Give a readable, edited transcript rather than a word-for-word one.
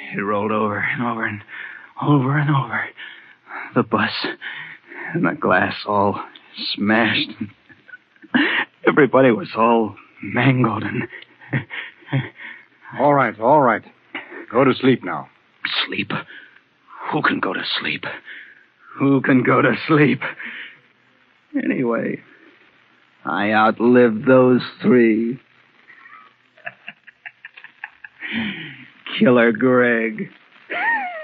It rolled over and over and over and over. The bus and the glass all smashed. Everybody was all mangled and... All right. Go to sleep now. Sleep? Who can go to sleep? Who can go to sleep? Anyway, I outlived those three. Killer Greg.